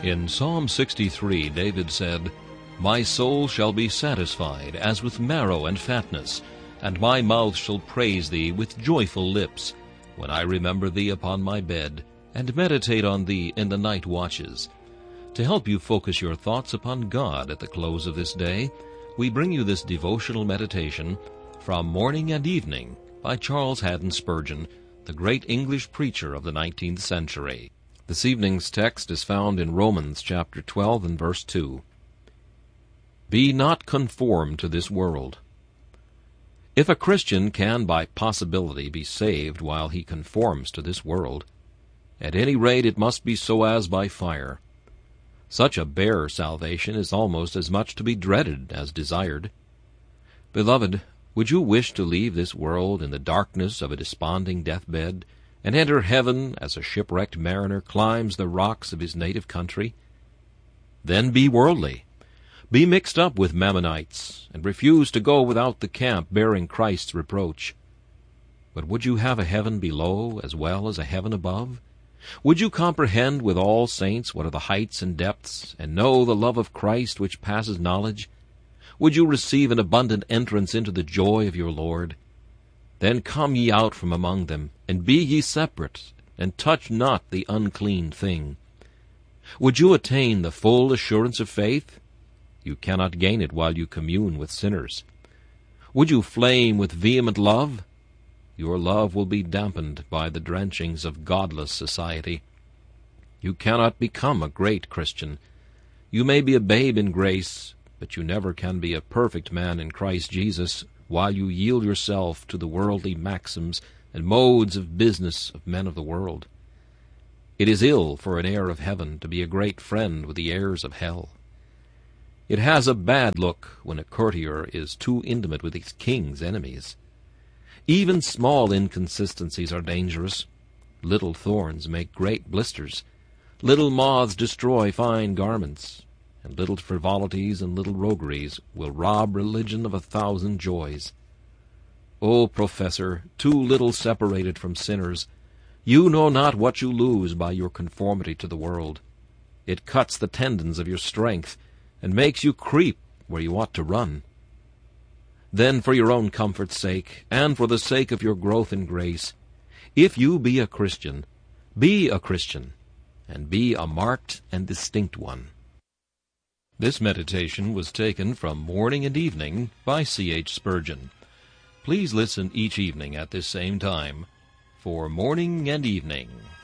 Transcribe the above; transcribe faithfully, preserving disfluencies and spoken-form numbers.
In Psalm sixty-three, David said, "My soul shall be satisfied as with marrow and fatness, and my mouth shall praise thee with joyful lips, when I remember thee upon my bed, and meditate on thee in the night watches." To help you focus your thoughts upon God at the close of this day, we bring you this devotional meditation from Morning and Evening by Charles Haddon Spurgeon, the great English preacher of the nineteenth century. This evening's text is found in Romans chapter twelve and verse two. Be not conformed to this world. If a Christian can by possibility be saved while he conforms to this world, at any rate it must be so as by fire. Such a bare salvation is almost as much to be dreaded as desired. Beloved, would you wish to leave this world in the darkness of a desponding deathbed, and enter heaven as a shipwrecked mariner climbs the rocks of his native country? Then be worldly. Be mixed up with Mammonites, and refuse to go without the camp bearing Christ's reproach. But would you have a heaven below as well as a heaven above? Would you comprehend with all saints what are the heights and depths, and know the love of Christ which passes knowledge? Would you receive an abundant entrance into the joy of your Lord? Then come ye out from among them, and be ye separate, and touch not the unclean thing. Would you attain the full assurance of faith? You cannot gain it while you commune with sinners. Would you flame with vehement love? Your love will be dampened by the drenchings of godless society. You cannot become a great Christian. You may be a babe in grace, but you never can be a perfect man in Christ Jesus while you yield yourself to the worldly maxims and modes of business of men of the world. It is ill for an heir of heaven to be a great friend with the heirs of hell. It has a bad look when a courtier is too intimate with his king's enemies. Even small inconsistencies are dangerous. Little thorns make great blisters. Little moths destroy fine garments. And little frivolities and little rogueries will rob religion of a thousand joys. O professor, too little separated from sinners, you know not what you lose by your conformity to the world. It cuts the tendons of your strength, and makes you creep where you ought to run. Then for your own comfort's sake, and for the sake of your growth in grace, if you be a Christian, be a Christian, and be a marked and distinct one. This meditation was taken from Morning and Evening by C H Spurgeon. Please listen each evening at this same time for Morning and Evening.